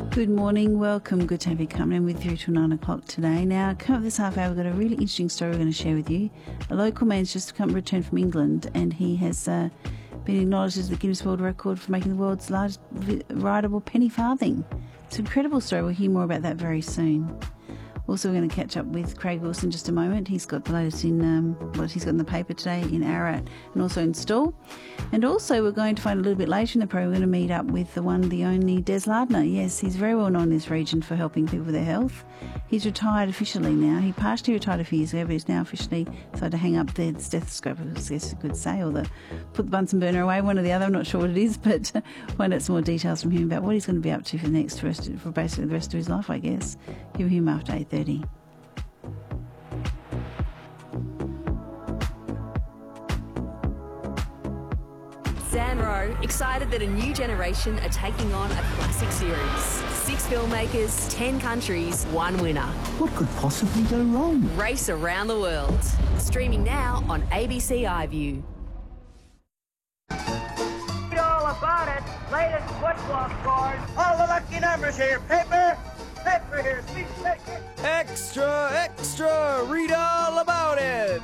Good morning, welcome. Good to have you coming with you till 9 o'clock today. Now, coming up this half hour, we've got a really interesting story we're going to share with you. A local man's just returned from England, and he has been acknowledged as the Guinness World Record for making the world's largest rideable penny farthing. It's an incredible story. We'll hear more about that very soon. Also, we're going to catch up with Craig Wilson in just a moment. He's got the latest in what he's got in the paper today in Ararat and also in Stawell. And also, we're going to find a little bit later in the program, we're going to meet up with the one, the only Des Lardner. Yes, he's very well known in this region for helping people with their health. He's retired officially now. He partially retired a few years ago, but he's now officially decided to hang up the stethoscope, I guess you could say, or put the Bunsen burner away, one or the other. I'm not sure what it is, but find out some more details from him about what he's going to be up to for basically the rest of his life, I guess. Hear him after 8:30. Zanro, excited that a new generation are taking on a classic series. 6 filmmakers, 10 countries, 1 winner. What could possibly go wrong? Race around the world. Streaming now on ABC iView. Read all about it. Latest football scores. All the lucky numbers here. Paper here. Speech paper. Extra, extra. Read all about it.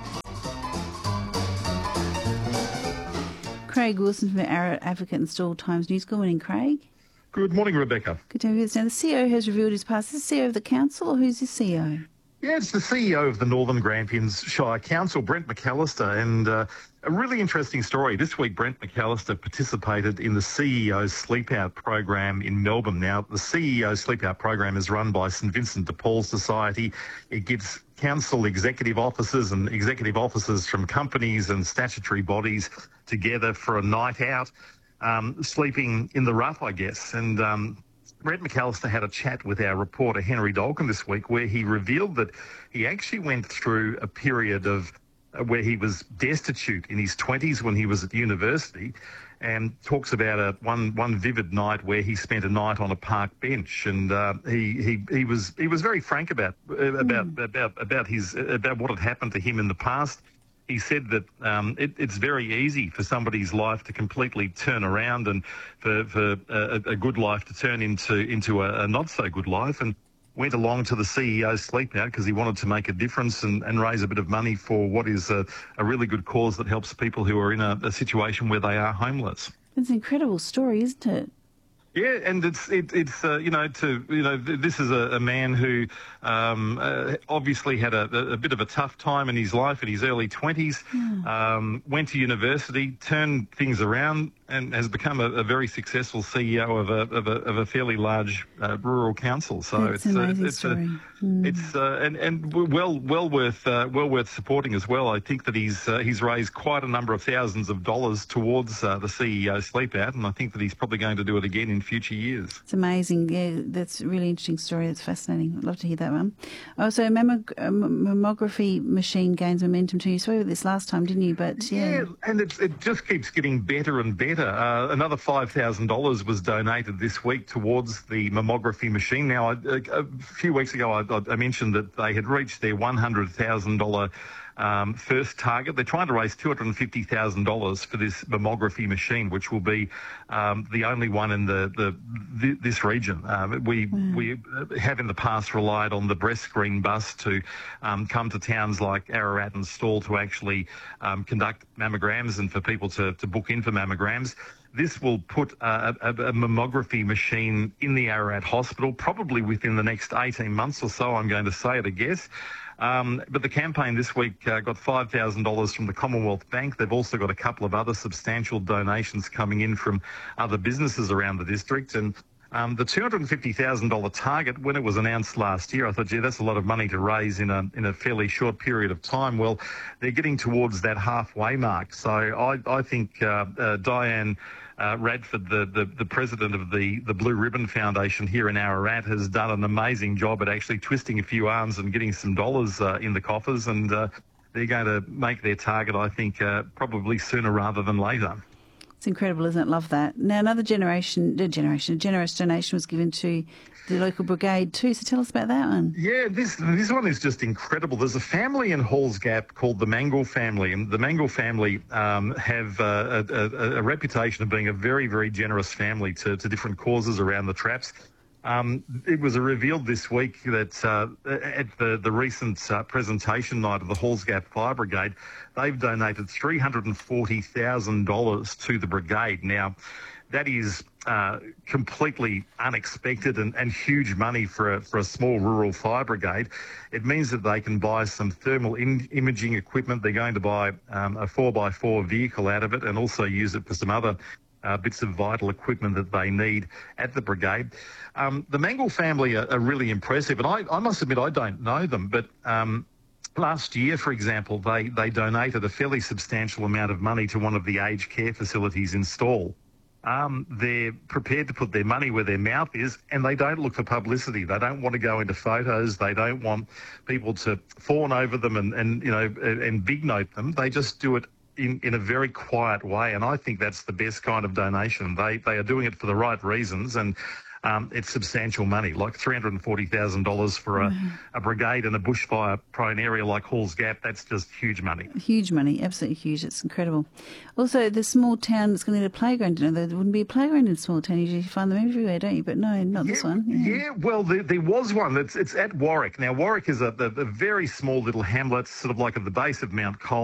Craig Wilson from the Ararat Advocate and Stawell Times News. Good morning, Craig. Good morning, Rebecca. Good to have you with us. Now, the CEO has revealed his past. Is the CEO of the council, or who's the CEO? Yeah, it's the CEO of the Northern Grampians Shire Council, Brent McAllister, and a really interesting story. This week, Brent McAllister participated in the CEO Sleep Out program in Melbourne. Now, the CEO Sleep Out program is run by St Vincent de Paul Society. It gives council executive officers and executive officers from companies and statutory bodies together for a night out, sleeping in the rough, I guess. And Brent McAllister had a chat with our reporter Henry Dolkin this week, where he revealed that he actually went through a period of where he was destitute in his 20s when he was at university, and talks about one vivid night where he spent a night on a park bench, and he was very frank about what had happened to him in the past. He said that it's very easy for somebody's life to completely turn around, and for a good life to turn into a not so good life, and went along to the CEO Sleep Out because he wanted to make a difference and raise a bit of money for what is a really good cause that helps people who are in a situation where they are homeless. It's an incredible story, isn't it? Yeah, and this is a man who obviously had a bit of a tough time in his life in his early 20s, went to university, turned things around, and has become a very successful CEO of a fairly large rural council. So it's an amazing story. It's well worth supporting as well. I think that he's raised quite a number of thousands of dollars towards the CEO Sleep Out, and I think that he's probably going to do it again in future years. It's amazing. Yeah, that's a really interesting story. That's fascinating. I'd love to hear that one. Also, mammography machine gains momentum too. You spoke about this last time, didn't you? But yeah, and it just keeps getting better and better. Another $5,000 was donated this week towards the mammography machine. Now, a few weeks ago, I mentioned that they had reached their $100,000 first target. They're trying to raise $250,000 for this mammography machine, which will be the only one in this region. We have in the past relied on the breast screen bus to come to towns like Ararat and Stawell to actually conduct mammograms and for people to book in for mammograms. This will put a mammography machine in the Ararat Hospital probably within the next 18 months or so, I'm going to say at a guess. But the campaign this week got $5,000 from the Commonwealth Bank. They've also got a couple of other substantial donations coming in from other businesses around the district. And the $250,000 target, when it was announced last year, I thought, gee, that's a lot of money to raise in a fairly short period of time. Well, they're getting towards that halfway mark. So I think Diane Radford, the president of the Blue Ribbon Foundation here in Ararat, has done an amazing job at actually twisting a few arms and getting some dollars in the coffers, and they're going to make their target, I think, probably sooner rather than later. It's incredible, isn't it? Love that. Now, another generous donation was given to the local brigade too. So tell us about that one. Yeah, this one is just incredible. There's a family in Halls Gap called the Mangle family, and the Mangle family have a reputation of being a very, very generous family to different causes around the traps. It was revealed this week that at the recent presentation night of the Halls Gap Fire Brigade, they've donated $340,000 to the brigade. Now, that is completely unexpected and huge money for a small rural fire brigade. It means that they can buy some thermal imaging equipment. They're going to buy a 4x4 vehicle out of it and also use it for some other bits of vital equipment that they need at the brigade. The Mangle family are really impressive, and I must admit I don't know them, but last year, for example, they donated a fairly substantial amount of money to one of the aged care facilities in Stawell. They're prepared to put their money where their mouth is, and they don't look for publicity. They don't want to go into photos. They don't want people to fawn over them and big note them. They just do it in a very quiet way, and I think that's the best kind of donation. They are doing it for the right reasons, and it's substantial money, like $340,000 for a brigade in a bushfire-prone area like Halls Gap. That's just huge money. Huge money, absolutely huge. It's incredible. Also, the small town that's going to need a playground. You know, there wouldn't be a playground in a small town. Usually you find them everywhere, don't you? But no, not this one. Yeah, well, there was one. It's at Warwick. Now, Warwick is a very small little hamlet, sort of like at the base of Mount Cole.